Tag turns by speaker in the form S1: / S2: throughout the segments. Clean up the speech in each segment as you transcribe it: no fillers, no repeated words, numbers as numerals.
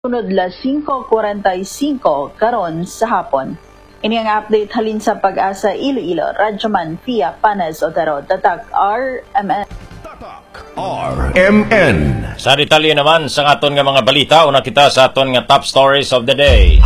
S1: Sunod la 5:45 karon sa hapon. Ini ang update halin sa Pag-asa Iloilo, Radyoman Pia Panes Otero, Tatak RMN.
S2: RMN.
S3: Sa detalye naman sa aton nga mga balita, una kita sa aton nga top stories of the day.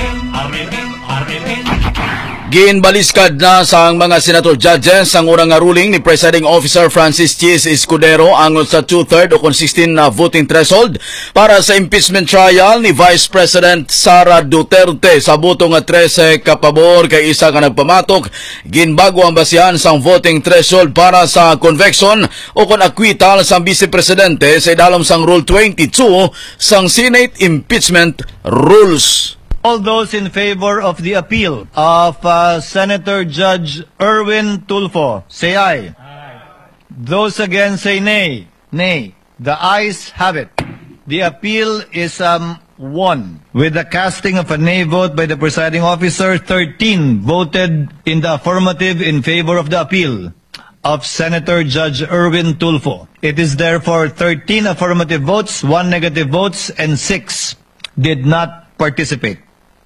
S4: Ginbaliskad na sa mga senator judges ang unang nga ruling ni Presiding Officer Francis Chis Escudero angon sa 2/3 o 16 na voting threshold para sa impeachment trial ni Vice President Sara Duterte. Sa boto nga 13 kapabor kay isa ka nagpamatok, ginbago ang basihan sang voting threshold para sa conviction o kon acquittal sang Vice Presidente sa idalom sang Rule 22 sang Senate Impeachment Rules.
S5: All those in favor of the appeal of Senator Judge Erwin Tulfo, say aye. Those against say nay. Nay. The ayes have it. The appeal is won. With the casting of a nay vote by the presiding officer, 13 voted in the affirmative in favor of the appeal of Senator Judge Erwin Tulfo. It is therefore 13 affirmative votes, 1 negative votes, and 6 did not participate.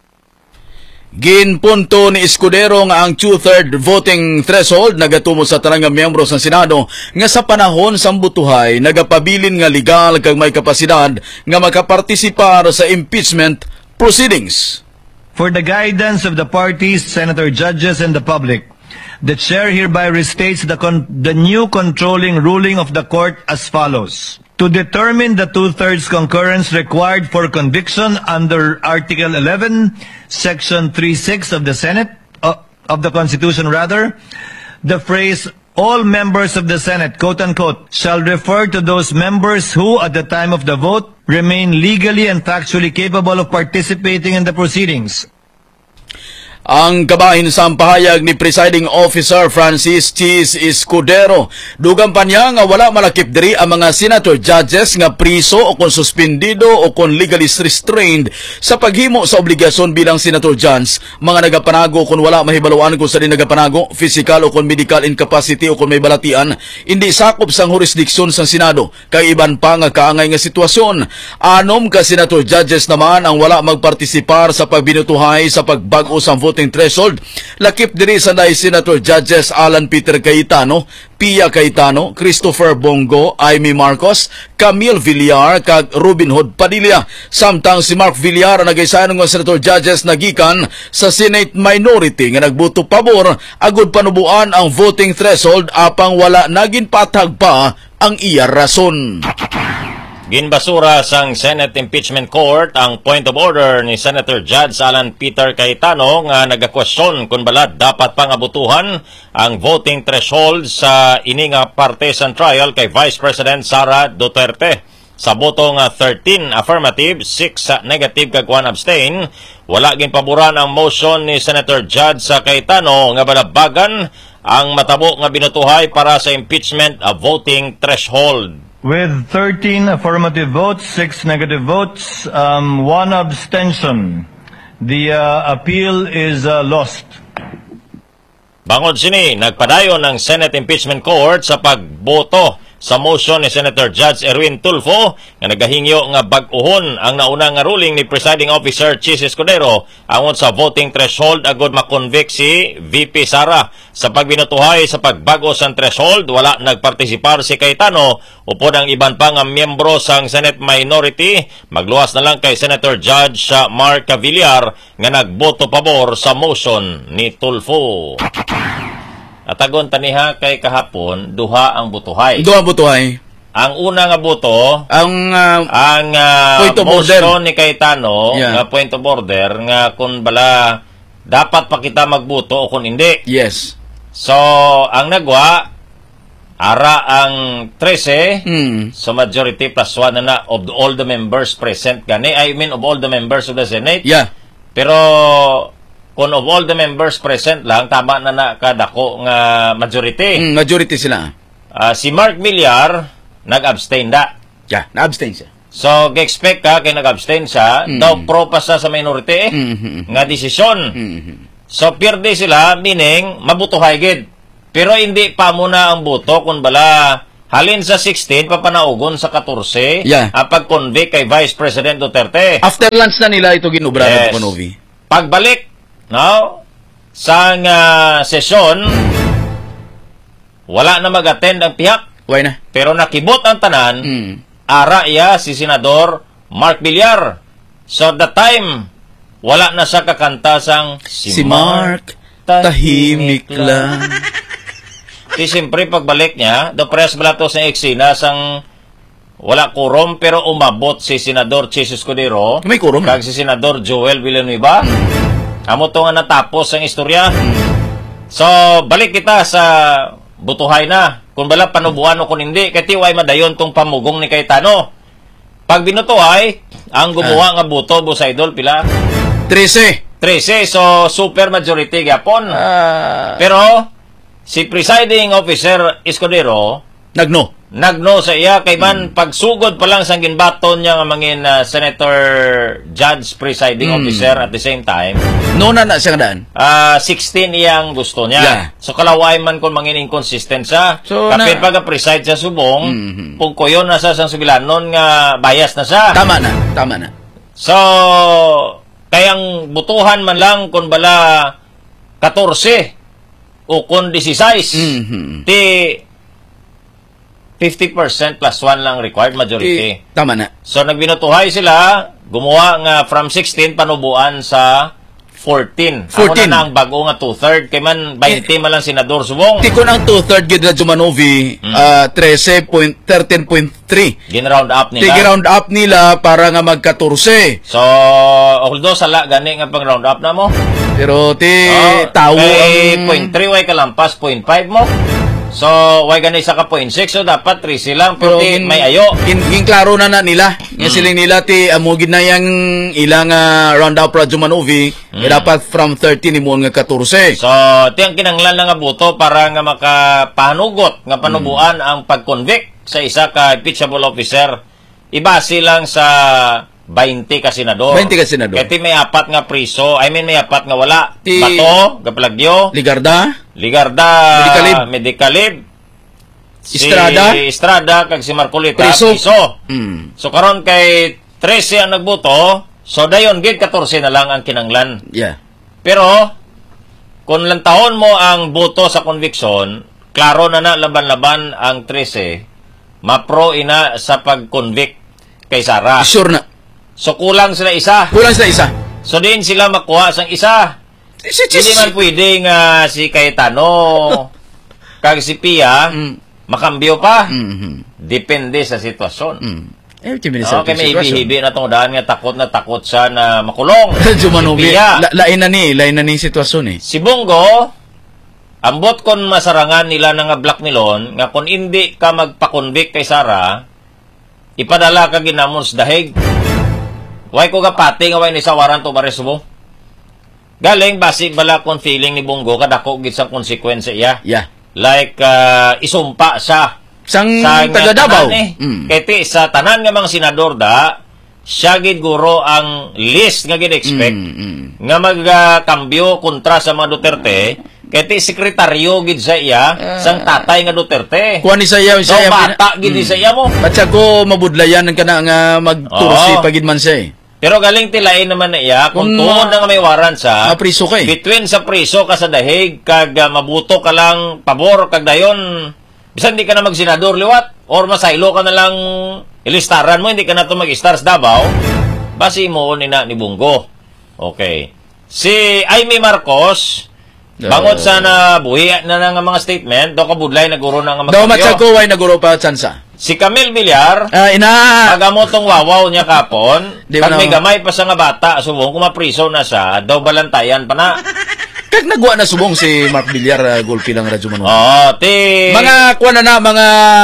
S4: Ginpunto ni Escudero nga ang 2/3 voting threshold nagatumo sa tanang nga miyembro sa Senado nga sa panahon sa butuhay nagapabilin nga legal kag may kapasidad nga makapartisipar sa impeachment proceedings.
S5: For the guidance of the parties, senator judges, and the public, the chair hereby restates the new controlling ruling of the court as follows. To determine the 2/3 concurrence required for conviction under Article 11, Section 36 of the Senate, of the Constitution rather, the phrase, all members of the Senate, quote-unquote, shall refer to those members who, at the time of the vote, remain legally and factually capable of participating in the proceedings.
S4: Ang kabahin sa pahayag ni Presiding Officer Francis Chis Escudero, dugang pa niya nga wala malakip diri ang mga senator judges nga priso o kon suspendido o kon legally restrained sa paghimo sa obligasyon bilang senator judge, mga nagapanago kon wala mahibaluan kung sa di nagapanago, physical o kon medical incapacity o kon may balatian, hindi sakop sang jurisdiksyon sang Senado, kay iban pa nga kaangay nga sitwasyon. Anom ka senator judges naman ang wala magpartisipar sa pagbinutuhay sa pagbag-o sang voting threshold. Lakip diri sa nay Senator Judges Alan Peter Cayetano, Pia Cayetano, Christopher Bongo, Amy Marcos, Camille Villar kag Robin Hood Padilla. Samtang si Mark Villar nagaysayan ng Senator Judges nagikan sa Senate minority nga nagboto pabor agud panubuan ang voting threshold apang wala nagin patag pa ang iya rason.
S3: Ginbasura sang Senate Impeachment Court ang point of order ni Senator Judge Alan Peter Cayetano nga nagakwestiyon kung balad dapat pangabutuhan ang voting threshold sa ini nga partisan trial kay Vice President Sara Duterte. Sa boto nga 13 affirmative, 6 negative kag 1 abstain, wala ginpaboran ang motion ni Senator Judge sa Cayetano nga balabagan ang matabo nga binutuhay para sa impeachment voting threshold.
S5: With 13 affirmative votes, 6 negative votes, 1 abstention, the appeal is lost.
S3: Bangod sini, nagpadayon ng Senate Impeachment Court sa pagboto sa motion ni Senator Judge Erwin Tulfo nga nagahingyo nga bag-uhon ang nauna nga ruling ni Presiding Officer Chis Escudero angon sa voting threshold agod makonvict si VP Sara. Sa pagbinutuhay sa pagbago sa threshold, wala nagpartisipar si Cayetano upod ang iban pa nga miyembro sang Senate minority. Magluwas na lang kay Senator Judge Mark Villar nga nagboto pabor sa motion ni Tulfo. Atagon taniha kay kahapon, duha ang butuhay.
S4: Duha butuhay.
S3: Ang una nga buto,
S4: ang
S3: point of motion ni Cayetano, nga point of order, nga kung bala dapat pa kita magbuto o kung hindi.
S4: Yes.
S3: So, ang nagwa, ara ang 13, so majority plus 1 na of all the members present. Gani, I mean of all the members of the Senate.
S4: Yeah.
S3: Pero, kung of all the members present lang, tama na kadako nga majority.
S4: Majority sila.
S3: Si Mark Villar, nag-abstain da.
S4: Yeah, na-abstain siya.
S3: So, g-expect ka kay nag-abstain siya, daw pro pa sa minority nga desisyon. So, pierde sila, meaning, mabutuhay gid. Pero hindi pa muna ang buto kung bala halin sa 16 papanaugon sa 14
S4: Yeah.
S3: ang pag-convict kay Vice President Duterte.
S4: After lunch na nila ito ginubra
S3: Yes.
S4: ng Panovi.
S3: Pagbalik, no, sa sesyon, wala na mag-attend ang pihak,
S4: Why na?
S3: pero nakibot ang tanan, ara iya si Senador Mark Villar. So the time, wala na siya kakanta sang
S4: Si Mark, tahimik lang.
S3: Di siyempre pagbalik niya, do press balato sa eksena sang wala quorum pero umabot si Senador Chis Escudero
S4: May quorum na.
S3: kag si Senador Joel Villanueva. Amo to nga natapos ang istorya. So balik kita sa butuhay na. Kung bala panubuan o kung hindi, kaya tiway madayon tong pamugong ni Cayetano. Pag binutuhay, ang gumawa nga buto, Boss Idol, pila?
S4: 13.
S3: 13, so super majority gyapon. Pero si presiding officer Escudero
S4: Nagno.
S3: sa iya kay man pagsugod pa lang sang ginbaton niya nga mangin senator judge presiding officer at the same time
S4: No na siya nga daan.
S3: 16 iyang gusto niya.
S4: Yeah.
S3: So kalaway man kung mangin inconsistent siya.
S4: So,
S3: kapit pag preside sa subong, kung kuyon na sa sang subilanon nga bias na siya.
S4: Tama na.
S3: So kayang butuhan man lang kung bala 14 o kung 16 ti 50% plus 1 lang required majority.
S4: Tama na.
S3: So nagbinutuhay sila, gumawa nga from 16 panubuan sa 14. Ako na ang bago nga 2/3 kay man 20 man lang senador subong.
S4: Tikon ang 2/3 gid na Jumanovi, 13.3.
S3: Gin-round up nila.
S4: Tigi-round up nila para nga mag-14.
S3: So although sala gani nga pang round up na mo.
S4: Pero tawo
S3: kay
S4: ang
S3: 0.3 way kalampas 0.5 mo. So way gani sa ka 0.6 so dapat 3 silang pero may ayo.
S4: Klaro na nila. Nga siling nila amo gid na yang ilang round up ra Jumanovi, dapat from 13 imo nga 14.
S3: So tiyang kinanglan lang nga buto para nga makapanugot nga panubuan ang pag-convict sa isa ka impeachable officer. Ibase lang sa 20 ka senador.
S4: 20 ka senador.
S3: Kaya may apat nga priso. May apat nga wala. Bato, Gaplagyo,
S4: Ligarda,
S3: Medicalib,
S4: Estrada,
S3: kag si Marcolita,
S4: Priso.
S3: So karon kay 13 ang nagbuto, so dayon gid 14 na lang ang kinanglan.
S4: Yeah.
S3: Pero kung lantahon mo ang boto sa conviction, klaro na laban-laban ang 13, mapro ina sa pag-convict kay Sara.
S4: Sure na.
S3: So kulang sila isa. So din sila makuha sang isa. Hindi man pwede nga si Cayetano kag si Pia makambyo pa. Depende sa sitwasyon. Okay, may hibi-hibi na itong daan nga takot siya na makulong.
S4: Jumanovi,
S3: Si Pia.
S4: lain na ni sitwasyon
S3: Si Bongo, ambot kon masarangan nila nga black milon, nga kung hindi ka magpa-convict kay Sara, ipadala ka ginamon sa dahig. Way ko kapati nga way ni sawaran to bares mo. Galing basi bala kon feeling ni Bongo kadako gid sa konsekwensya iya.
S4: Yeah.
S3: Like isumpa siya
S4: Sang
S3: sa
S4: taga Davao.
S3: Kaya sa tanan nga mga senador siya gid guro ang list nga gid expect nga magkambyo kontra sa mga Duterte. Kaya sekretaryo gid sa iya sang tatay nga Duterte.
S4: Kuha ni saya
S3: So bata gid sa iya mo.
S4: At ko mabudlayan ka na nga magtursi pagid man siya
S3: Pero galing tilain naman na iya, kung tuon na nga may warrant sa,
S4: priso ka
S3: between sa priso ka sa dahig, kag mabuto ka lang pabor, kag dayon, bisan di ka na magsenador liwat, or masaylo ka na lang ilistaran mo, hindi ka na ito mag-star sa Davao, basi mo ni Bongo. Okay. Si Aimee Marcos, bangod sa nabuhi na nga mga statement, daw kabudlay naguro na nga
S4: daw
S3: magkabyo.
S4: matsa ko way naguro pa tsansa.
S3: Si Camille Villar, pagamotong wawaw niya kapon, pag may gamay pa sa nga bata, subong, kung mapriso na siya, daw balantayan pa na.
S4: Kag nagwa na subong si Mark Villar, gulpi lang radyo man.
S3: Mga
S4: kuha na mga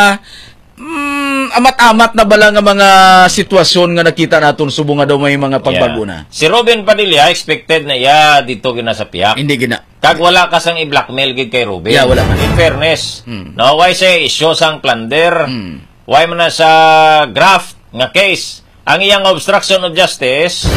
S4: amat-amat na bala nga mga sitwasyon nga nakita naton subong nga daw may mga pagbago na.
S3: Si Robin Padilla, expected na iya dito gina sa piyak.
S4: Hindi gina.
S3: Kag wala ka sang i-blackmail gid kay Robin.
S4: Yeah, wala man.
S3: In fairness, no, why say issue sang plunder? Why man na sa graft nga case? Ang iyang obstruction of justice,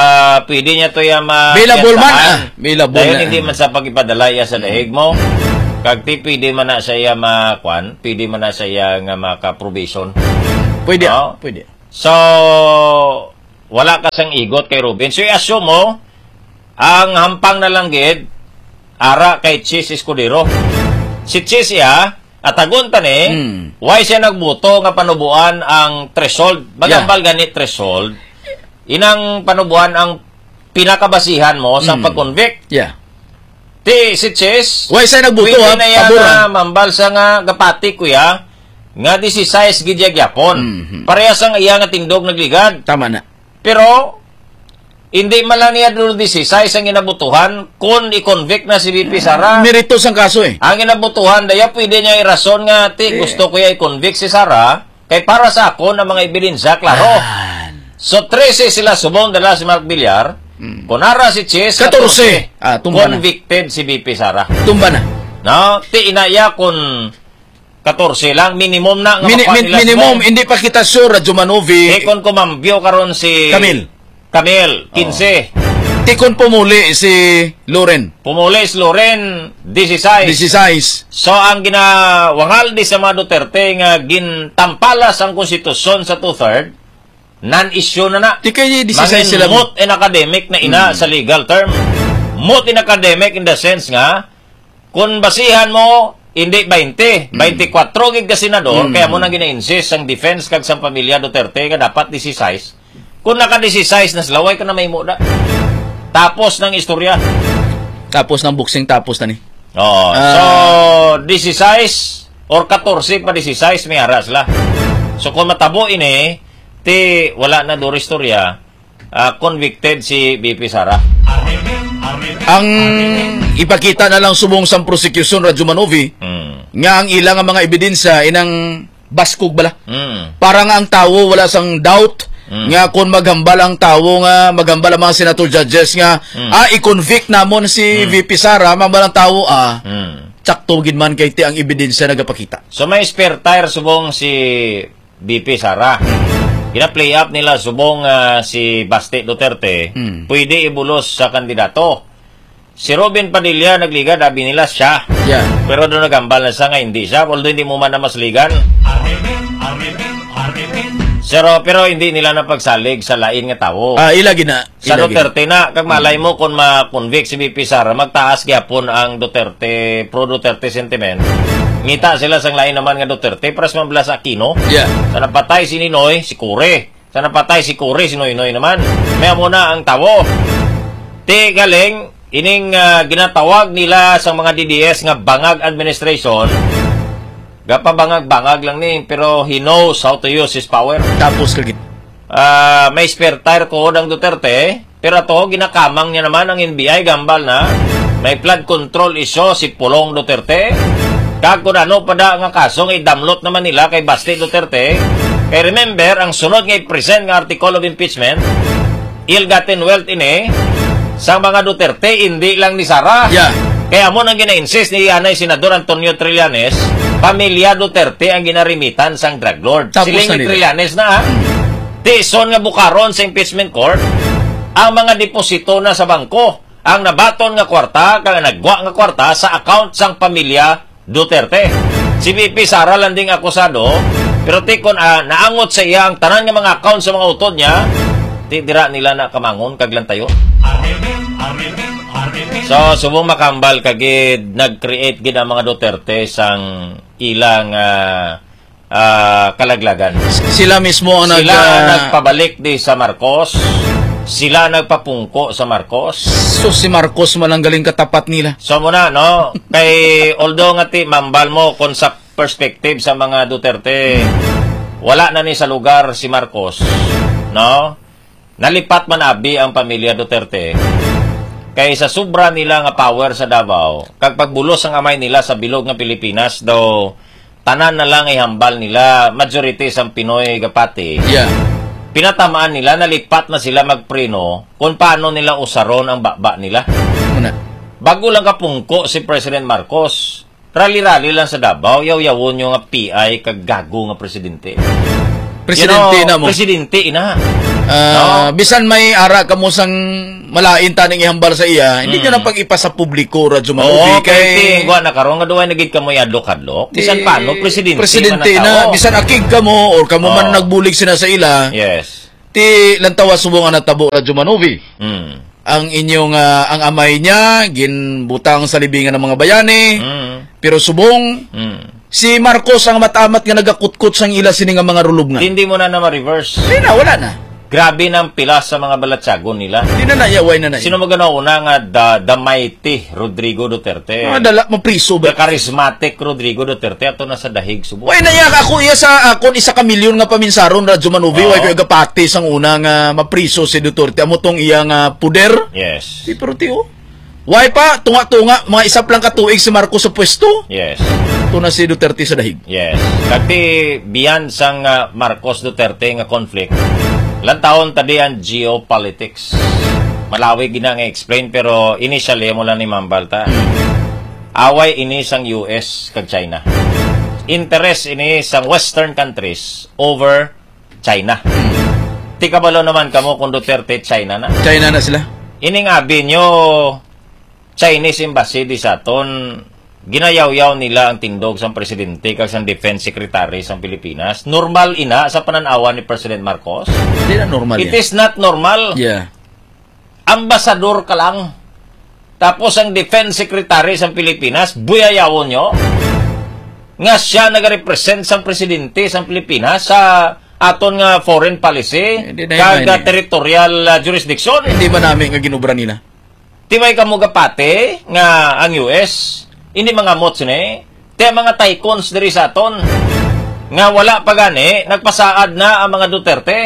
S3: pwede niya to yung
S4: Available man. Available
S3: dahil
S4: na.
S3: hindi man sa pagipadala iya sa dahig mo. Kag ti pwede man na siya makwan, pwede man na siya nga maka-provision.
S4: Pwede,
S3: No?
S4: pwede.
S3: So, wala ka sang igot kay Ruben. So, i-assume mo, ang hampang na lang gid, ara kay Chis Escudero. Si Chis atagon tani, why siya nagbuto nga panubuan ang threshold? Magambal ganit threshold, inang panubuan ang pinakabasihan mo sa pag-convict.
S4: Yeah.
S3: Ti si Chis,
S4: Why siya nagbuto
S3: pwede
S4: ha?
S3: na yan
S4: Paboran.
S3: na mambal sa nga gapati kuya, nga 16 gidya gyapon. Parehas ang iya nga tingdog nagligad.
S4: Tama na.
S3: Pero, hindi man lang niya doon 16 ang inabutuhan kung i-convict na si VP Sara.
S4: Meritos ang kaso eh.
S3: Ang inabutuhan, daya pwede niya irason nga, gusto ko ya i-convict si Sara, kay para sa ako na mga ebidensya, klaro. So, 13 sila subong dala si Mark Villar, kunara si Chis,
S4: 14. Tumba na.
S3: convicted si VP Sara.
S4: Tumba na.
S3: No? Inaya kung 14 lang, minimum na. Nga makuha nila
S4: Minimum,
S3: subong.
S4: hindi pa kita sure, Jumanovi.
S3: Kung kumambyo karon si Camille, 15.
S4: Tikon pumuli si Loren.
S3: Pumuli si Loren, 16.
S4: 16.
S3: So, ang ginawangal di sa mga Duterte nga gintampalas ang konstitusyon sa 2/3, non-issue na na.
S4: Di kayo 16 sila.
S3: Moot in academic na ina sa legal term. Moot in academic in the sense nga, kung basihan mo, hindi 20, 24 gig ka senador, kaya mo nang gina-insist ang defense kag sa pamilya Duterte nga dapat 16. Kung naka-16 na sila, way ka na may muda. Tapos ng istorya.
S4: Tapos ng boxing, tapos na ni.
S3: Oh, so 16 or 14 pa 16 may ara sila. So kung matabo ini, wala na do istorya, convicted si BP Sara.
S4: Ang ipakita na lang subong sa prosecution Radyo Manovi, nga ang ilang ang mga ebidensya inang baskog bala. Para nga ang tao wala sang doubt nga kung maghambal ang tao nga maghambal ang mga senator judges nga i-convict namon si VP Sara, maghambal ang tao tsaktugin man kay ti ang ebidensya nagapakita.
S3: So may spare tire subong si BP Sara. Gina-play up nila subong si Baste Duterte, pwede ibulos sa kandidato. Si Robin Padilla nagliga, dabi nila siya.
S4: Yeah.
S3: Pero doon nagambal na siya nga hindi siya, although hindi mo man na masligan. Pero hindi nila napagsalig sa lain nga tao.
S4: Ilagi na.
S3: Sa Duterte na, kag malay mo kung ma-convict si VP Sara, magtaas gyapon ang Duterte, pro-Duterte sentiment. Ngita sila sang lain naman nga Duterte, paras mambala sa Aquino.
S4: Yeah.
S3: Sa napatay si Ninoy, si Kure. Sa napatay si Kure, si Noynoy naman. Maya muna ang tawo. Galing, ining ginatawag nila sa mga DDS nga bangag administration. Gapabangag-bangag lang ni, pero he knows how to use his power.
S4: Tapos kagit.
S3: May spare tire ko ng Duterte, pero to ginakamang niya naman ang NBI, gambal na. May flood control issue si Pulong Duterte. Kag kung ano pada nga kaso, idamlot naman nila kay Baste Duterte. Kay remember, ang sunod nga i-present nga article of impeachment, ill-gotten wealth ini, sa mga Duterte, hindi lang ni Sara.
S4: Yeah.
S3: Kaya mo nang gina-insist ni Anay Senador Antonio Trillanes, pamilya Duterte ang ginarimitan sang drug lord.
S4: Tapos
S3: Siling
S4: na
S3: ni
S4: nila.
S3: Trillanes na Tison nga bukaron sa impeachment court, ang mga deposito na sa bangko, ang nabaton nga kwarta, kang nagwa nga kwarta sa account sang pamilya Duterte. Si VP Sara landing akusado, pero tikon naangot sa iya ang tanan nga mga account sa mga utod niya, dira nila na kamangon kaglantayo. So, subong makambal kagid nag-create gid ang mga Duterte sang ilang kalaglagan.
S4: Sila mismo ang
S3: nagpabalik di sa Marcos. Sila nagpapungko sa Marcos.
S4: So si Marcos man ang galing katapat nila.
S3: So muna, no? Kay although nga ti mambal mo kung sa perspective sa mga Duterte, wala na ni sa lugar si Marcos, no? Nalipat man abi ang pamilya Duterte. Kay sa sobra nila nga power sa Davao, kag pagbulos ang amay nila sa bilog nga Pilipinas, daw tanan na lang ihambal nila, majority sa Pinoy gapati.
S4: Yeah.
S3: Pinatamaan nila, nalipat na sila magpreno kung paano nila usaron ang baba nila.
S4: Muna.
S3: Bago lang kapungko si President Marcos, rally-rally lang sa Davao, yaw-yawon yung nga PI kag gago nga presidente.
S4: Presidente na mo.
S3: Presidente na.
S4: Bisan may ara ka mo sang malain taning ihambal sa iya, hindi niya na pag-ipa sa publiko, Radyo
S3: Oo,
S4: Manovi.
S3: kay tingwa na karon nga duwa nagid ka mo yadlok-hadlok. Bisan paano presidente
S4: na, bisan akig ka mo, or kamo man nagbulig sina sa ila,
S3: yes.
S4: ti lantawa subong na tabo, Radyo Manovi. Ang inyong, ang amay niya, ginbutang sa libingan ng mga bayani, pero subong, si Marcos ang matamat nga nagakutkot sang ila sini nga mga rulog nga.
S3: Hindi mo na ma-reverse.
S4: Hindi na, wala na.
S3: Grabe ng pilas sa mga balatsagon nila.
S4: Hindi na nayaway na na.
S3: Sino maganauna nga the mighty Rodrigo Duterte?
S4: Dala, mapriso
S3: The
S4: ba?
S3: charismatic Rodrigo Duterte ato na sa dahig subo.
S4: Way na yak ako iya sa akon isa ka milyon nga paminsaron, Radyo Manovi. Way ko agapati sang una nga mapriso si Duterte. Amo tong iya nga puder.
S3: Yes.
S4: Di pero tiyo. Way pa, tunga-tunga, mga isa lang katuig si Marcos sa pwesto.
S3: Yes.
S4: Ito na si Duterte sa dahig.
S3: Yes. Kati biyan sang Marcos Duterte nga conflict, lantaon tadi ang geopolitics. Malawi ginang explain pero initially mo lang ni Mambalta. Away ini sang US kag China. Interest ini sang western countries over China. Ti kabalo naman kamo kung Duterte China na.
S4: China na sila.
S3: Ining abi nyo Chinese embassy di saton ginayaw-yaw nila ang tindog sa presidente kag sa defense secretary sa Pilipinas. Normal ina sa pananawa ni President Marcos?
S4: Hindi na normal
S3: It
S4: yan.
S3: is not normal.
S4: Yeah.
S3: Ambasador ka lang. Tapos ang defense secretary sa Pilipinas, buyayawon nyo. Nga siya nag-represent sa presidente sa Pilipinas sa aton nga foreign policy kag territorial jurisdiction.
S4: Hindi ba namin nga ginubra nila?
S3: Di may kamugapate nga ang US hindi mga mots ni te mga tycoons diri sa aton nga wala pa gani nagpasaad na ang mga Duterte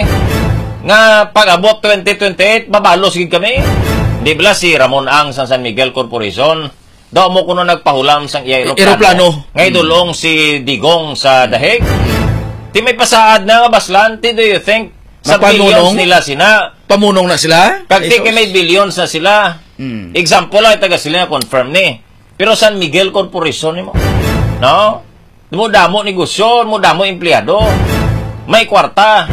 S3: nga pag-abot 2028 babalos gid kami. Di bala si Ramon Ang sa San Miguel Corporation daw mo kuno nagpahulam sang aeroplano nga idulong si Digong sa dahig. Di may pasaad na nga baslan. Do you think sa billions nila sina
S4: pamunong na sila?
S3: Kag di may billions na sila. Example lang taga sila na confirm ni. Pero San Miguel Corporation mo. No? Mo damo negosyo, mo damo empleyado. May kwarta.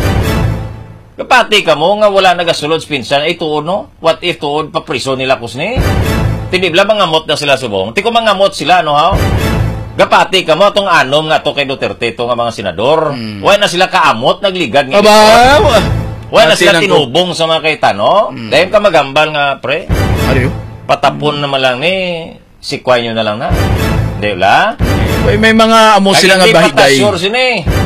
S3: Kapati ka mo nga wala nagasulod pinsan ay tuod no. What if tuod pa priso nila kusni? Tinibla mangamot na sila subong. Ti ko mangamot sila no ha. Gapati ka mo tong anom nga to kay Duterte to nga mga senador. Why na sila kaamot nagligad nga. Why na sila tinubong sa mga Cayetano? Dahil ka magambal nga pre. Patapon naman lang ni si Kway nyo na lang na. Di ba?
S4: May mga amo sila nga bahigay.
S3: Hindi patasyor sini.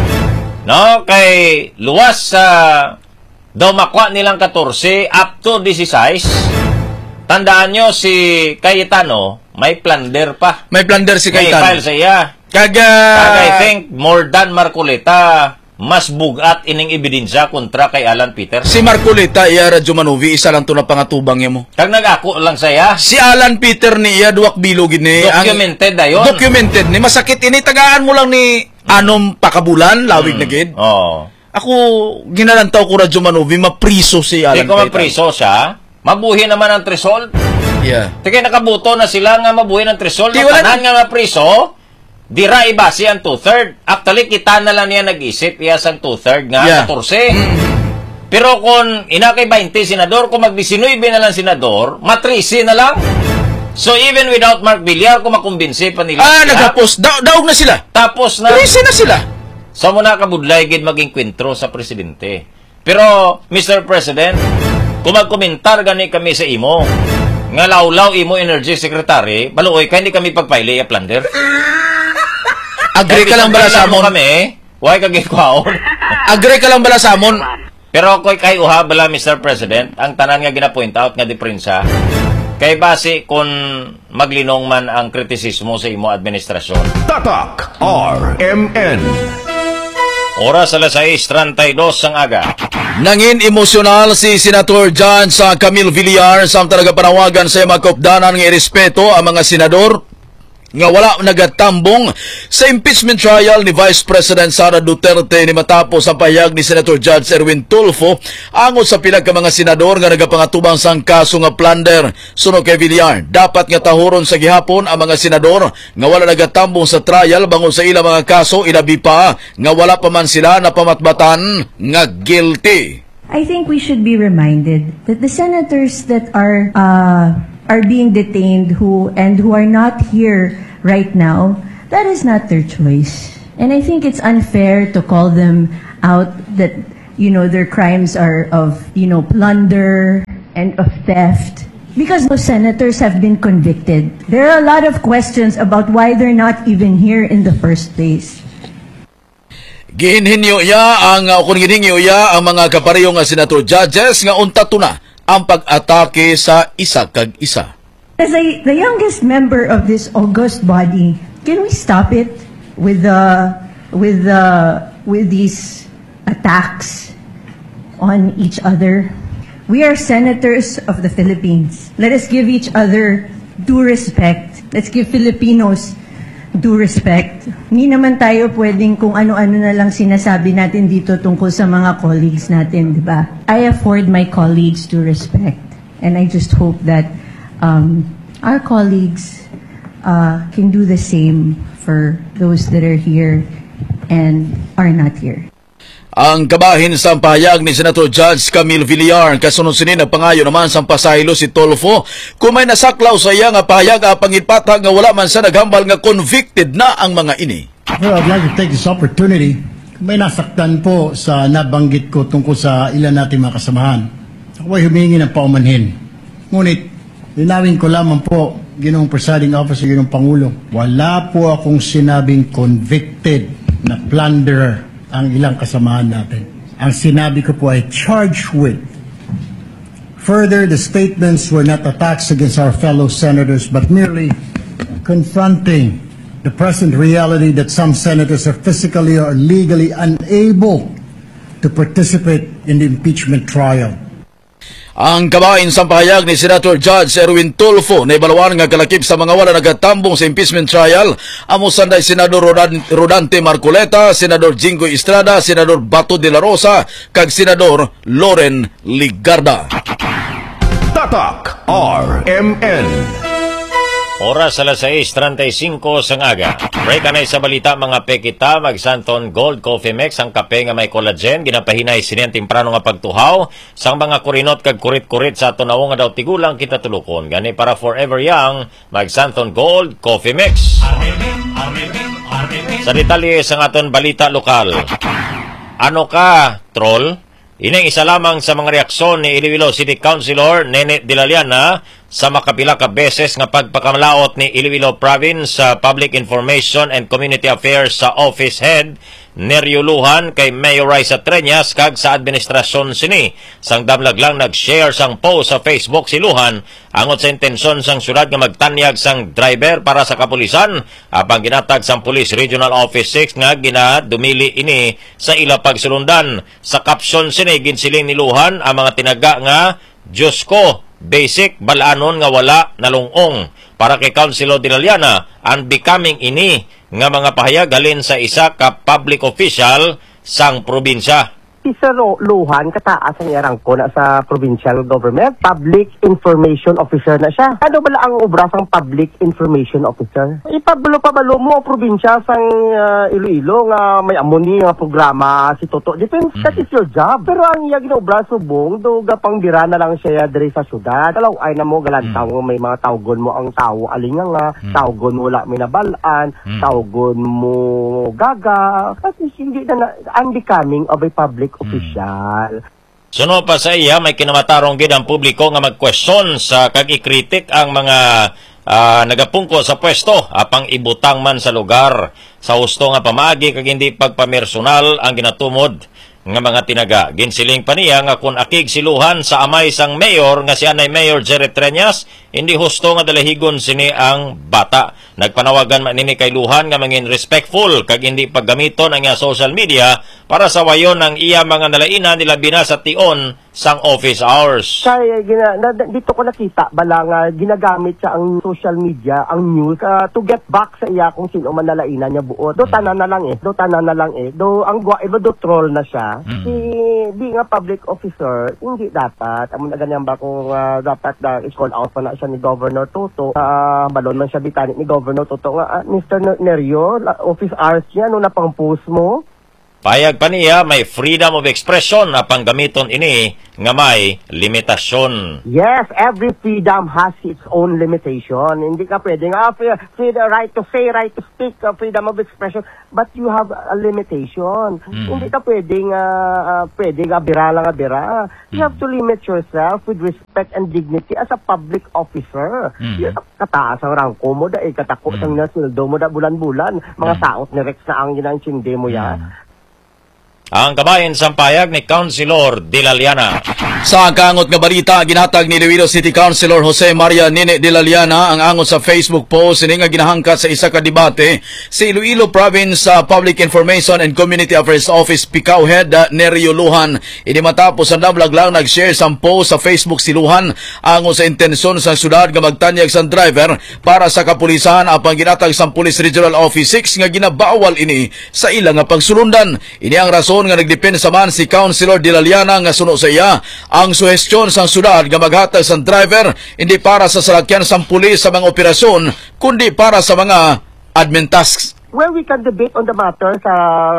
S3: No? Kay luwas sa daw makwa nilang 14 up to 16. Tandaan nyo si Cayetano may plunder pa.
S4: May plunder si Cayetano.
S3: May file sa iya. Kag I think more than Marcoleta mas bugat ining ebidensya kontra kay Alan Peters.
S4: Si Marcoleta iya Radyo Manovi isa lang to na pangatubang mo.
S3: Kag nagako lang saya.
S4: Si Alan Peter ni iya duwak bilog ni
S3: documented dayon.
S4: Documented ni masakit ini tagaan mo lang ni anom pakabulan lawig na gid.
S3: Oh.
S4: Ako ginalantaw ko Radyo Manovi mapriso si Alan Peter.
S3: Di ko mapriso siya. Mabuhi naman ang tresol.
S4: Yeah.
S3: Tigay nakabuto na sila nga mabuhi ng tresol. Tanan nga mapriso. Dira ibasi ang 2/3. Actually, kita na lang niya nag-isip. Iyas ang 2/3 nga, 14. Pero kung ina kay 20 senador, kung mag-19 na lang senador, matrisi na lang. So even without Mark Villar, kung makumbinsi pa nila sila.
S4: Nagapos. Daog na sila.
S3: Tapos na.
S4: Trisi na sila.
S3: So muna kabudlay gid maging kwentro sa presidente. Pero, Mr. President, kung magkomentar gani kami sa imo, nga lawlaw imo energy secretary, baluoy kay hindi kami pagpaili a plunder.
S4: Agree ka lang bala sa amon
S3: kami. Why ka gikwaon?
S4: Agree ka lang bala sa amon.
S3: Pero koy kay uha bala Mr. President, ang tanan nga gina-point out nga diferensya kay base kung maglinong man ang kritisismo sa imo administrasyon.
S2: Tatak RMN.
S3: Oras alas 6:32 ang aga.
S4: Nangin emosyonal si Senator John sa Camille Villar sa talaga panawagan sa mga kaupdanan nga irespeto ang mga senador nga wala nagatambong sa impeachment trial ni Vice President Sara Duterte ni matapos ang pahayag ni Senator Judge Erwin Tulfo angot sa pila ka mga senador nga nagapangatubang sang kaso nga plunder. Suno kay Villar, dapat nga tahuron sa gihapon ang mga senador nga wala nagatambong sa trial bangon sa ilang mga kaso, ilabi pa nga wala pa man sila napamatbatan nga guilty.
S6: I think we should be reminded that the senators that are being detained who are not here right now, that is not their choice. And I think it's unfair to call them out that, their crimes are of, plunder and of theft. Because those senators have been convicted. There are a lot of questions about why they're not even here in the first place.
S4: Gihinhinyo ya ang mga kapareho nga senator judges nga unta tuna ang pag-atake sa isa kag isa.
S6: As the youngest member of this august body, can we stop it with these attacks on each other? We are senators of the Philippines. Let us give each other due respect. Let's give Filipinos due respect. Hindi naman tayo pwedeng kung ano-ano na lang sinasabi natin dito tungkol sa mga colleagues natin, di ba? I afford my colleagues due respect. And I just hope that our colleagues can do the same for those that are here and are not here.
S4: Ang kabahin sa pahayag ni Senator Judge Camille Villar kasunod sini nagpangayo naman sa pasaylo si Tulfo kung may nasaklaw sa iya nga pahayag pangitpata nga wala man sa naghambal nga convicted na ang mga ini.
S7: Well, I'd like to take this opportunity. May nasaktan po sa nabanggit ko tungkol sa ilan nating mga kasamahan. Ako ay humingi ng paumanhin. Ngunit, linawin ko lamang po, Ginoong Presiding Officer, Ginoong Pangulo, wala po akong sinabing convicted na plunderer ang ilang kasamahan natin. Ang sinabi ko po ay charged with. Further, the statements were not attacks against our fellow senators, but merely confronting the present reality that some senators are physically or legally unable to participate in the impeachment trial.
S4: Ang kabahin sa pahayag ni Senator Judge Erwin Tulfo na ibalawan nga kalakip sa mga wala nagatambong sa impeachment trial amo sanday Senador Rodante Marcoleta, Senador Jinggoy Estrada, Senador Bato de la Rosa kag Senador Loren Ligarda.
S2: Tatak RMN.
S3: Oras alas 6:35 sang aga. Break anay sa balita mga pekita, magsanton Gold Coffee Mix ang kape nga may collagen, ginapahinay sinian temprano nga pagtuhaw, sang mga kurinot kag kurit-kurit sa tunaw nga daw tigulang kita tulukon. Gani para forever young, magsanton Gold Coffee Mix. Sa detalye sa aton balita lokal. Ano ka, troll? Ining isa lamang sa mga reaksyon ni Iloilo City Councilor Nene Dilaliana sa makapila ka beses nga pagpakamalaot ni Iloilo Province sa Public Information and Community Affairs sa Office Head Nerio Lujan kay Mayor Raisa Treñas kag sa administrasyon sini. Sang damlag lang nag-share sang post sa Facebook si Lujan angot sa intensyon sang syudad nga magtanyag sang driver para sa kapulisan apang ginatag sang Police Regional Office 6 nga ginadumili ini sa ila pagsulundan. Sa caption sini ginsiling ni Lujan ang mga tinaga nga Diyos ko, basic balanon nga wala nalungong. Para kay Councilor Dilaliana, unbecoming ini nga mga pahayag galin sa isa ka public official sang probinsya.
S8: Si Sir Lujan, kataas ang yarangko na sa provincial government. Public Information Officer na siya. Ano ba ang obra sang Public Information Officer? Ipabalo mo ang probinsya sang Iloilo nga may amoni nga programa si Toto. Depends, that is your job. Pero ang iya ginobra subong, do gapang bira na lang siya diri sa syudad. Talaw ay na mo galantaw may mga tawgon mo ang tao alinga nga, tawgon mo wala minabalaan, tawgon mo gaga. Kasi hindi na unbecoming of a public official.
S3: Suno pa sa iya, may kinamatarong gid ang publiko nga mag-question sa kag-ikritik ang mga nagapungko sa pwesto apang ibutang man sa lugar sa husto nga pamaagi kag hindi pagpamersonal ang ginatumod nga mga tinaga. Ginsiling pa niya nga kung akig siluhan sa amay sang mayor nga si anay Mayor Jerry Treñas, hindi husto nga dalahigon sini ang bata. Nagpanawagan man nini kay Lujan nga mangin respectful kag hindi paggamiton ang iya social media para sa wayon ang iya mga nalainan nila bina sa tion sang office hours.
S8: Kaya dito ko nakita bala nga ginagamit siya ang social media, ang news to get back sa iya kung sino man nalainan niya buot. Do tanan na lang do ang do troll na siya. Si di nga public officer, hindi dapat amon na ganyan ba kung dapat na i-call out pa na siya ni Governor Toto. Balon man siya bitani ni Governor Toto nga Mr. Nerio, office hours niya no napang post mo.
S3: Payag pa niya may freedom of expression na panggamiton ini nga may limitasyon.
S8: Yes, every freedom has its own limitation. Hindi ka pwedeng, freedom, right to say, right to speak, freedom of expression, but you have a limitation. Hindi ka pwedeng, abira lang abira. You have to limit yourself with respect and dignity as a public officer. Kataas ang rangko mo, katako sang nasildo mo, bulan-bulan, mga saot ni Rex na ang ginanchinde mo yan.
S3: Ang kabahin sa payag ni Councilor De La Liana.
S4: Sa kangot nga balita, ginatag ni Iloilo City Councilor Jose Maria Nene De La Liana ang angot sa Facebook post ini nga ginahangkat sa isa ka debate si Iloilo Province Public Information and Community Affairs Office Picao Head Nerio Luhan. Ini matapos ang nablaglang nag-share sa post sa Facebook si Luhan angot sa intensyon sa syudad nga magtanyag sa driver para sa kapulisan apang ginatag sa Police Regional Office 6 nga ginabawal ini sa ilang nga pagsulundan. Ini ang rason nga nagdepensa man si Councilor De La Liana nga suno sa iya ang suhestyon sa syudad nga maghatag sa driver hindi para sa salakyan sa pulis sa mga operasyon kundi para sa mga admin tasks.
S8: Well, we can debate on the matter sa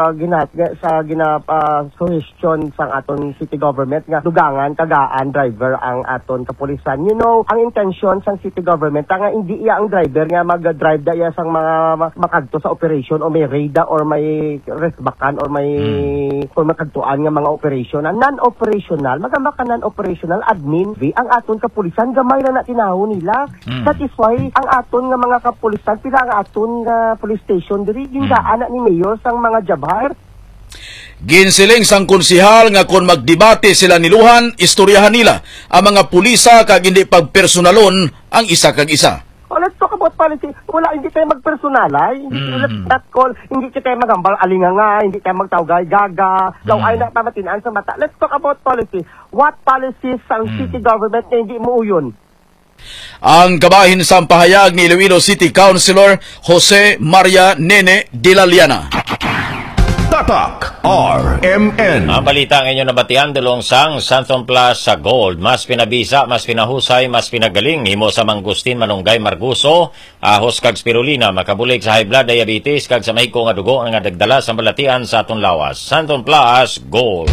S8: suggestion sang aton city government nga dugangan tagaan driver ang aton kapulisan. You know, ang intention sang city government nga hindi iya ang driver nga mag-drive da iya sang mga makadto sa operation o may raid or may resbakan or may makadtuan nga mga operation. Non-operational, non-operational admin ang aton kapulisan gamay na tinaho nila. That is why ang aton nga mga kapulisan pila ang aton nga police station diri gingaan ni mayor sang mga jabhar.
S4: Ginsiling sang konsihal nga kung magdebate sila ni Luhan, istoryahan nila ang mga pulisa kag hindi pagpersonalon ang isa kag isa.
S8: Oh, let's talk about policy. Wala, hindi tayo magpersonalay. Let's not call, hindi tayo magambal alinganga, hindi tayo magtawgay gaga, laway na pamatinaan sa mata. Let's talk about policy. What policies ang city government na hindi mo uyon?
S4: Ang kabahin sa pahayag ni Iloilo City Councilor Jose Maria Nene De La Liana.
S2: Tatak RMN.
S3: Ang balita ngayon na batian dulong sang Santon Plus sa Gold. Mas pinabisa, mas pinahusay, mas pinagaling. Himo sa Mangustin Manunggay Marguso, ahos kag spirulina, makabulig sa high blood diabetes kag sa mahiko nga dugo nga nagdala sa balatian sa aton lawas. Santon Plus Gold.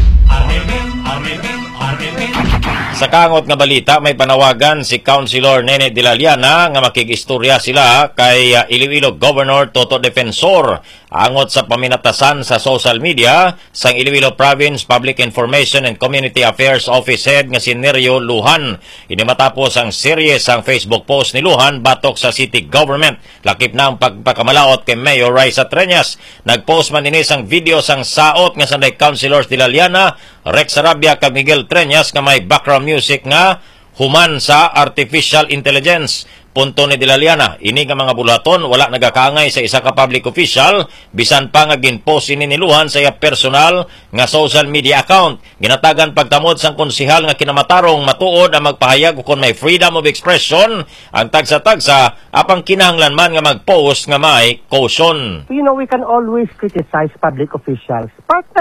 S3: Sa kangot nga balita, may panawagan si Councilor Nene De La Liana nga makikistorya sila kay Iloilo Governor Toto Defensor angot sa paminatasan sa social media sang Iloilo Province Public Information and Community Affairs Office Head nga si Nerio Luhan. Ini matapos ang serye sang Facebook post ni Luhan batok sa city government. Lakip na ang pagpakamalaot kay Mayor Raisa Treñas. Nagpost man ini sang video sang saot nga sanday Councilors De La Liana, Rex Arabia kag Miguel Treñas nga may background music nga human sa artificial intelligence. Punto ni De La Liana, ini nga mga bulaton wala nagakaangay sa isa ka public official bisan pa nga ginpost ini ni Luhan sa iya personal nga social media account. Ginatagan pagtamod sang konsihal nga kinamatarong matuod ang magpahayag kung may freedom of expression ang tagsa-tagsa apang kinahanglan man nga mag-post nga may caution.
S8: You know, we can always criticize public officials.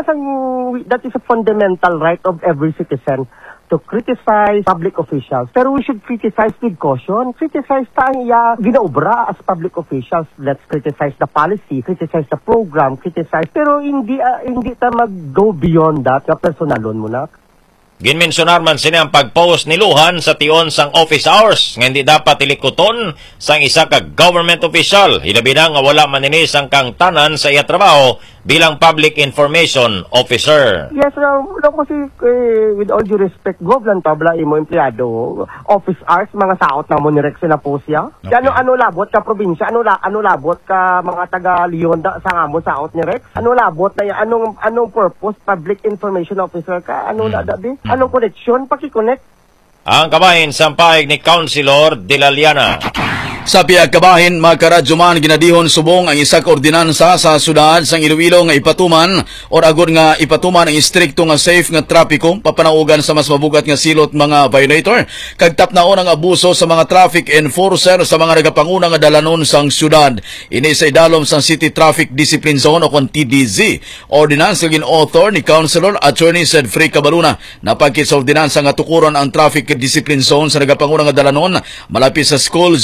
S8: That is a fundamental right of every citizen to criticize public officials. Pero we should criticize with caution. Criticize tayo ginaobra as public officials. Let's criticize the policy, criticize the program, criticize. Pero hindi tayo mag-go beyond that. Personalon mo na.
S3: Ginmensionar man sini ang pag-post ni Luhan sa tion sang office hours nga hindi dapat ilikuton sang isa ka government official. Hilabi na nga wala man ini sang kang tanan sa iya trabaho bilang public information officer.
S8: Yes, kasi with all due respect, govlan tabla imo empleyado, office hours, mga saot na mo ni Rex na po siya. Okay. Ano labot ka probinsya? Ano labot ka mga taga Leon sa nga mo saot ni Rex? Ano labot na anong purpose? Public information officer ka? Ano na dabi? Anong connection? Paki-connect?
S3: Ang kabahin sampayag ni Councilor De La Liana.
S4: Sa piyag kabahin, magkaradyo man ginadihon subong ang isa ka ordinansa sa syudad sang Iloilo nga ipatuman or agod nga ipatuman ang istrikto nga safe nga trapiko papanaugan sa mas mabugat nga silot mga violator kag tapnaon ang abuso sa mga traffic enforcer sa mga nagapanguna nga dalanon sang syudad. Ini sa idalom sang City Traffic Discipline Zone o kon TDZ. Ordinansa gin author ni Councilor Attorney Cedfrey Cabaluna na pagkit sa ordinansa nga tukuron ang traffic discipline zone sa nagapanguna nga dalanon malapit sa school zone,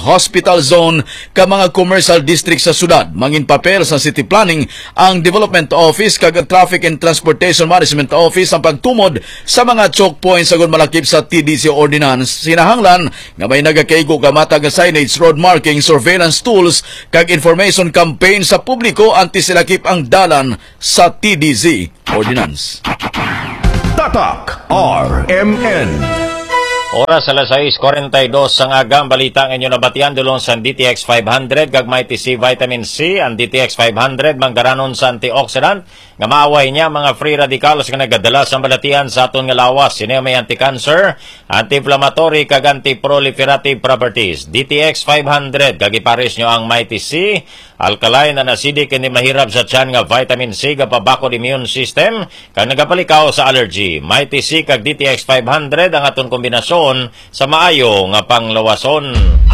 S4: hospital zone ka mga commercial district sa syudad. Mangin papel sa city planning ang Development Office kag Traffic and Transportation Management Office ang pagtumod sa mga choke points sagod malakip sa TDC ordinance. Sinahanglan nga may nagakaigo ka matag nga signage, road marking, surveillance tools kag information campaign sa publiko anti silakip ang dalan sa TDC ordinance.
S2: Tatak RMN.
S3: Oras alas 6:42 ang agang balita ng inyo nabatian dulong sa DTX 500 kag may TC Vitamin C. Ang DTX 500 manggaranon sa antioxidant nga maaway niya mga free radicals nga nagadala sa balatian sa aton nga lawas. Sino may anti-cancer, anti-inflammatory kag anti-proliferative properties. DTX 500 kag ipares nyo ang may TC alkaline and acidic hindi mahirap sa tiyan nga vitamin C nga pabakod immune system kag nagapalikaw sa allergy. May TC kag DTX 500 ang aton kombinasyon sa maayo nga panglawason.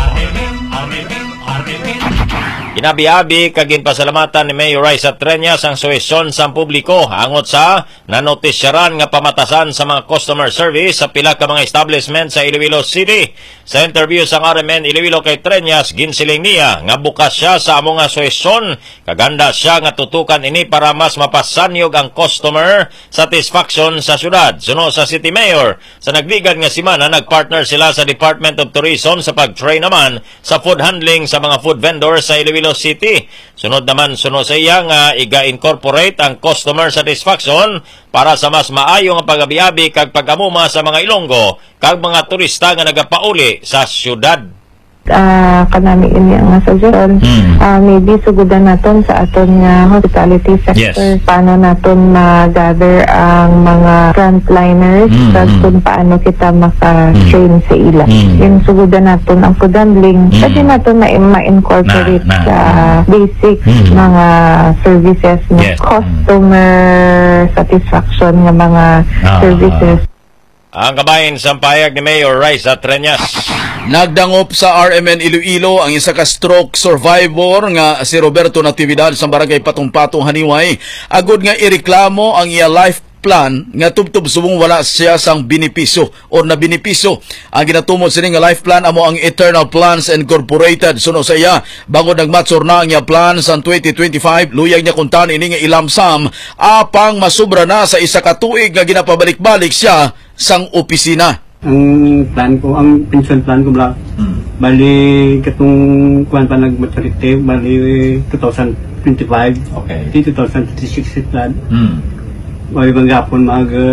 S3: Ginabi-abi kag ginpasalamatan ni Mayor Raisa Treñas ang suwesyon sa publiko angot sa nanotisyaran nga pamatasan sa mga customer service sa pila ka mga establishment sa Iloilo City. Sa interview sa RMN Iloilo kay Treñas, ginsiling niya nga bukas siya sa among nga suwesyon kaganda siya nga tutukan ini para mas mapasanyog ang customer satisfaction sa syudad. Suno sa City Mayor, sa nagligad nga simana nagpartner sila sa Department of Tourism sa pag-train naman sa food handling sa mga food vendors sa Iloilo City. Sunod sa iya nga iga-incorporate ang customer satisfaction para sa mas maayo nga pag-abi-abi kag pag-amuma sa mga Ilonggo kag mga turista nga nagapauli sa syudad.
S9: Kanami ini ang suggestion maybe sugudan naton sa aton nga hospitality sector. Yes. Paano naton ma-gather ang mga frontliners kung paano kita maka-train sa ila. Yung sugudan naton ang food handling kasi naton ma-incorporate sa basic mga services na customer satisfaction nga mga services.
S3: Ang kabahin sa payag ni Mayor Raisa Treñas.
S4: Nagdangop sa RMN Iloilo ang isa ka stroke survivor nga si Roberto Natividad sa barangay Patong-Patong Haniway. Agod nga ireklamo ang iya life plan nga tubtub subong wala siya sang benepisyo o na benepisyo. Ang ginatumod sini nga life plan amo ang Eternal Plans Incorporated. Suno sa iya bangod nagmatsur na ang iya plan sa 2025 luyag niya kuntan ini nga ilamsam apang masubra na sa isa ka tuig nga ginapabalik-balik siya sang opisina.
S10: Ang plan ko, ang pension plan ko bali katong kuan pa nag-maturity bali 2025. Okay. 2026 plan. May manggapon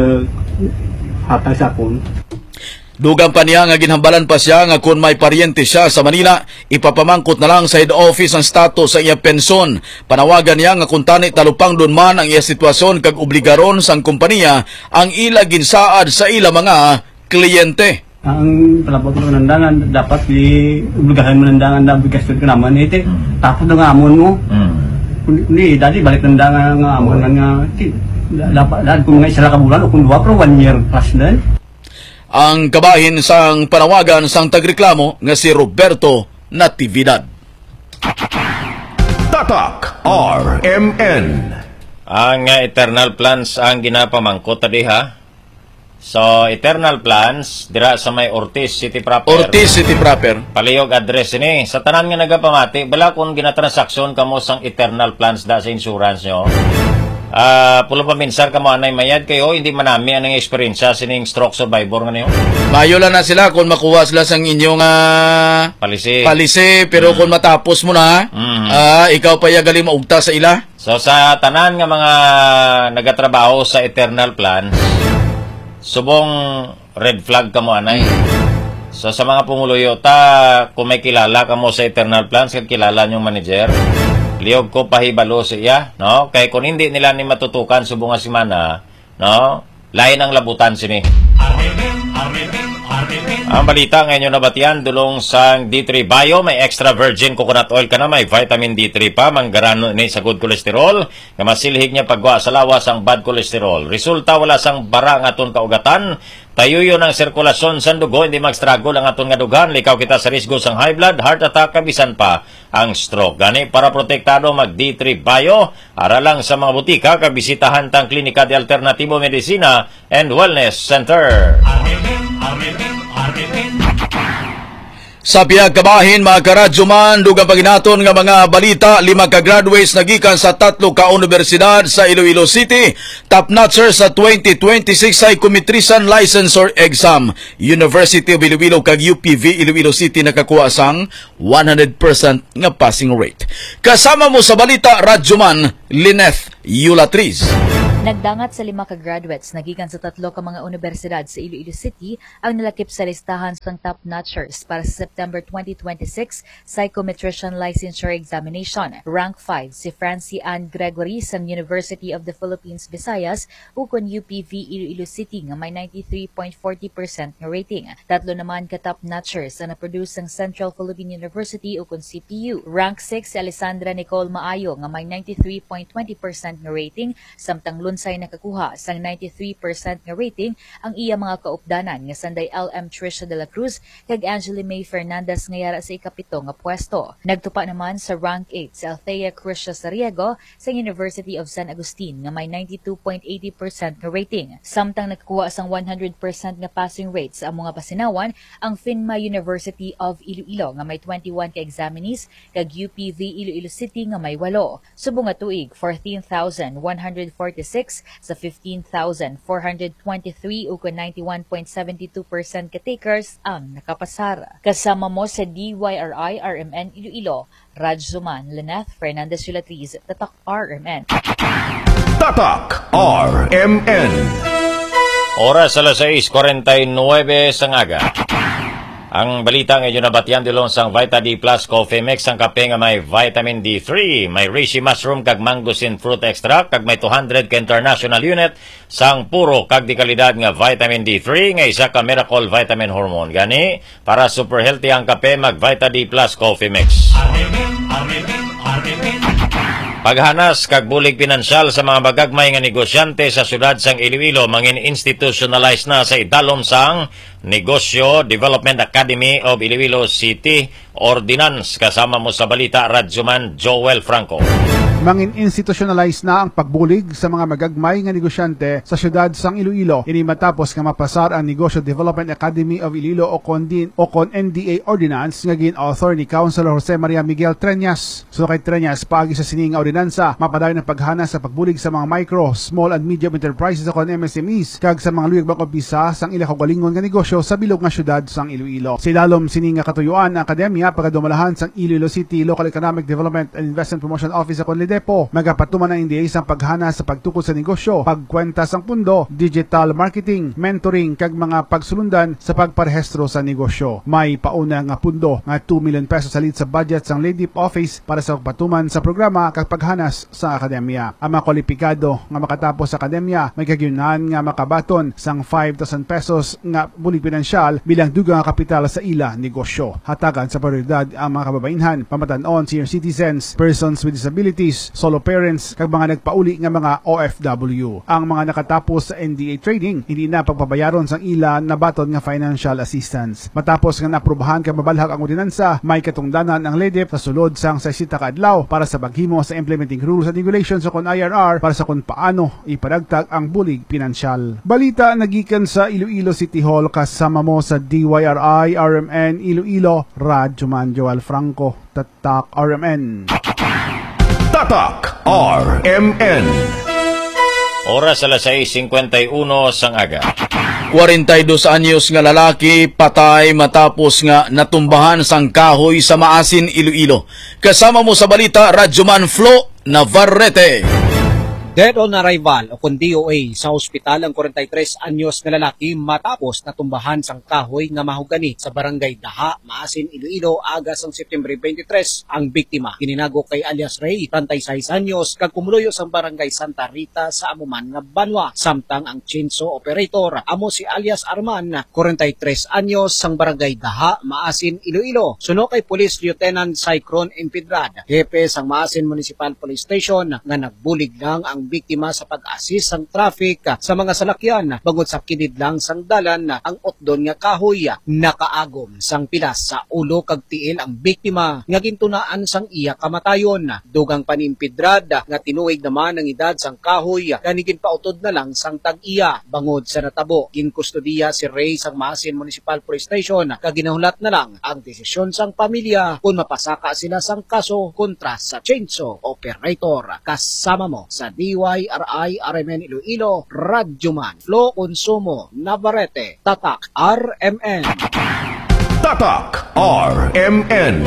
S10: hatag sa akon.
S4: Dugang pa niya nga ginhambalan pa siya nga kung may paryente siya sa Manila, ipapamangkot na lang sa head office ang status sa iya pensyon. Panawagan niya nga kung tani talupang doon man ang iya sitwasyon kag obligaron sang kompanya ang ila ginsaad sa ila mga kliyente.
S10: Ang palabot ng nandangan dapat obligahan mo nandangan na bigasyon ka naman ite. Tapos ng amon mo. Hindi, dati balik nandangan nga amon nga dapat kung mga isa ka bulan o kung 2 pero 1 year plus na.
S4: Ang kabahin sang panawagan sang tagreklamo nga si Roberto Natividad.
S2: Tatak RMN.
S3: Ang Eternal Plans ang ginapamangkot diha. So, Eternal Plans, dira sa may Ortiz City Proper.
S4: Ortiz City Proper.
S3: Palihog address ini. Sa tanan nga nagapamati, bala kung ginatransaksyon kamo sang Eternal Plans da sa insurance nyo, pulo paminsar ka mo anay mayad kayo, hindi manami anong experience sining stroke survivor nga niyo.
S4: Mayo lang na sila kung makuha sila sang inyong palisi, pero kung matapos mo na, ikaw pa yagali maugta sa ila.
S3: So, sa tanan nga mga nagatrabaho sa Eternal Plans, subong red flag ka mo anay. So sa mga pumuluyo kung may kilala ka mo sa Eternal Plans kung kilala nyong manager, liog ko pahibalo siya, no? Kaya kung hindi nila ni matutukan subong nga simana, no? Lain ang labutan sini. Ang balita ngayon nabatian dulong sang D3 Bio, may extra virgin coconut oil ka na, may vitamin D3 pa, manggarano ni sa good cholesterol, nga masilhig niya pagwa sa lawas ang bad cholesterol. Resulta wala sang bara nga aton kaugatan, tayuyo ng sirkulasyon sa dugo, hindi mag-struggle ang aton nga dugan, likaw kita sa risgo sang high blood, heart attack, kabisan pa ang stroke. Gani para protektado mag D3 Bio, aralang sa mga butika, kabisitahan tang Klinika de Alternativo Medicina and Wellness Center.
S4: Sa pihag kabahin, mga karadyo man, dugang paginaton nga mga balita, 5 ka graduates nagikan sa 3 ka universidad sa Iloilo City. Top-notcher sa 2026 ay kumitrisan licensure exam. University of Iloilo kag UPV Iloilo City nakakuha sang 100% nga passing rate. Kasama mo sa balita, Radyo man, Lineth Yulatriz.
S11: Nagdangat sa 5 ka graduates nagikan sa 3 ka mga universidad sa Iloilo City ang nalakip sa listahan sang top-notchers para sa September 2026 Psychometrician Licensure Examination. Rank 5 si Francie Ann Gregory sa University of the Philippines Visayas ukon UPV Iloilo City nga may 93.40% nga rating. 3 naman ka top-notchers ang naproduce sang Central Philippine University ukon CPU. Rank 6 si Alessandra Nicole Maayo nga may 93.20% nga rating, samtang lunsay nakakuha sang 93% nga rating ang iya mga kaupdanan nga sanday LM Trisha de la Cruz kag Angela May Fernandez nga yara sa ikapito nga pwesto. Nagtupa naman sa rank 8 si Althea Crisha Sariego sa University of San Agustin nga may 92.80% nga rating. Samtang nakakuha sang 100% nga passing rate sa mga pasinawan ang FINMA University of Iloilo nga may 21 ka examinees kag UPV Iloilo City nga may 8. Subong nga tuig 14,146 sa 15,423 ukon 91.72% ka takers ang nakapasara. Kasama mo sa DYRI RMN Iloilo, Radzuman Lineth Fernandez Yulatriz, Tatak RMN.
S2: Tatak RMN.
S3: Oras alas 6:49 sa ngaga. Ang balita ngayon na batyan dilong sang Vita D Plus Coffee Mix ang kape nga may vitamin D3, may reishi mushroom kag mangosteen fruit extract kag may 200 ka international unit sang puro kag di kalidad nga vitamin D3 nga isa ka miracle vitamin hormone. Gani para super healthy ang kape mag Vita D Plus Coffee Mix. Paghanas kag bulig pinansyal sa mga bagagmay nga negosyante sa syudad sang Iloilo mangin institutionalize na sa idalom sang Negosyo Development Academy of Iloilo City Ordinance. Kasama mo sa balita, Radyoman Joel Franco.
S12: Mangin institutionalize na ang pagbulig sa mga magagmay nga negosyante sa syudad sang Iloilo. Ini matapos nga mapasar ang Negosyo Development Academy of Iloilo o kon NDA Ordinance nga gin-author ni Councilor Jose Maria Miguel Treñas. So kay Treñas, paagi sa sining ordinansa, mapadayon ng paghana sa pagbulig sa mga micro, small and medium enterprises o kon MSMEs kag sa mga luyag makopisa sang ila kaugalingon nga negosyo sa bilog nga syudad sang Iloilo. Sa ilalom sining nga katuyuan ang akademya pagdumalahan sang Iloilo City Local Economic Development and Investment Promotion Office sa Depo, magapatuman ang NDA sa paghana sa pagtukod sa negosyo, pagkwenta sang pundo, digital marketing, mentoring kag mga pagsulundan sa pagparehistro sa negosyo. May pauna nga pundo nga 2 million pesos salit sa budget sang Leadip Office para sa pagpatuman sa programa kag paghanas sa akademya. Ang mga kwalipikado nga makatapos sa akademya may kagyunan nga makabaton sang 5,000 pesos nga bulig pinansyal bilang dugang kapital sa ila negosyo. Hatagan sa prioridad ang mga kababainhan, pamatanon, senior citizens, persons with disabilities, solo parents, kag mga nagpauli nga mga OFW. Ang mga nakatapos sa NDA training, hindi na pagpabayaron sang ila na baton nga financial assistance. Matapos nga naaprubahan kag mabalhag ang ordinansa, may katungdanan ang LEDIP sa sulod sang 60 ka adlaw para sa paghimo sa implementing rules and regulations o kon IRR para sa kung paano ipadagtag ang bulig pinansyal. Balita nagikan sa Iloilo City Hall kasama mo sa DYRI RMN Iloilo, Radyoman Joel Franco, Tatak RMN.
S2: Tatak RMN.
S3: Oras alas 6:51 sang aga.
S4: 42 anyos nga lalaki patay matapos nga natumbahan sang kahoy sa Maasin, Iloilo. Kasama mo sa balita, Radyoman Flo Navarrete.
S13: Dead on arrival o kung DOA sa ospital ang 43 anyos nga lalaki matapos natumbahan sang kahoy nga mahugani sa barangay Daha, Maasin, Iloilo aga sang September 23. Ang biktima kininago kay alias Ray, 36 anyos, kag kumuloyo sang barangay Santa Rita sa amuman nga Banwa. Samtang ang chainsaw operator amo si alias Arman, 43 anyos, sang barangay Daha, Maasin, Iloilo. Suno kay Police Lieutenant Cycron Impidrad, hepe sang Maasin Municipal Police Station nga nagbulig lang ang ang biktima sa pag-assist sang traffic sa mga salakyan bangod sa kinidlang sang dalan ang otdon nga kahoy nakaagom sang pilas sa ulo kag tiil ang biktima nga gintunaan sang iya kamatayon. Dugang panimpidrad nga tinuig naman ang edad sang kahoy kanigin pautod na lang sang tag-iya bangod sa natabo. Ginkustudiya si Ray sang Maasin Municipal Police Station kag ginahulat na lang ang desisyon sang pamilya kung mapasaka sila sang kaso kontra sa chainsaw operator. Kasama mo sa DYRI RMN Iloilo, Radyoman Flo Consumo Navarrete, Tatak RMN.
S2: Tatak RMN.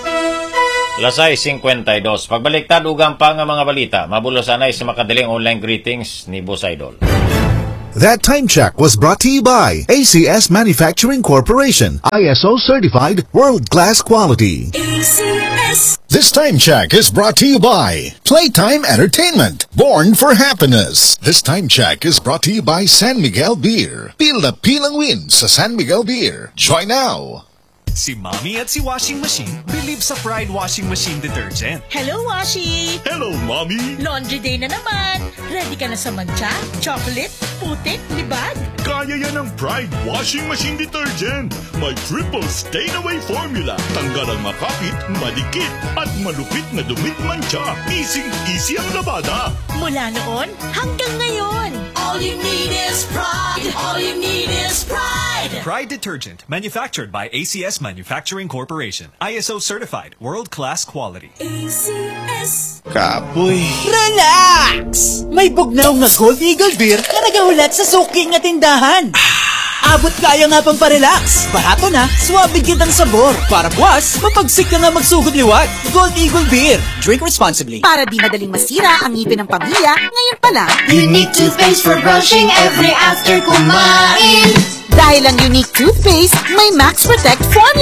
S3: Lasay 52. Pagbaliktad ugang pa nga mga balita, mabulos anay sa makadaling online greetings ni Boss Idol.
S14: That time check was brought to you by ACS Manufacturing Corporation, ISO certified world-class quality. ACS. This time check is brought to you by Playtime Entertainment, born for happiness. This time check is brought to you by San Miguel Beer. Pil na pilang win sa San Miguel Beer. Join now.
S15: Si Mommy at si Washing Machine believe sa Pride Washing Machine Detergent.
S16: Hello, Washi!
S15: Hello, Mommy!
S16: Laundry day na naman! Ready ka na sa mancha, chocolate, putik, libag?
S15: Kaya yan ang Pride Washing Machine Detergent. May triple stain-away formula. Tanggal ang makapit, madikit, at malupit na dumit mancha. Easy ang labada.
S16: Mula noon hanggang ngayon. All you need is pride. All you need is pride.
S15: Pride Detergent, manufactured by ACS Manufacturing Corporation. ISO certified, world-class quality.
S16: ACS.
S14: Kapoy.
S17: Relax! May bugnaw nga Gold Eagle Beer na nagahulat sa suking nga tindahan. Abot kaya nga pang parelax. Barato na, suwabig kitang sabor. Para buwas, mapagsik ka nga magsugod liwat. Gold Eagle Beer. Drink responsibly.
S18: Para di madaling masira ang ngipin ng pamilya, ngayon pa lang.
S19: Unique toothpaste for brushing every after kumain.
S18: Dahil ang Unique toothpaste, may Max Protect formula.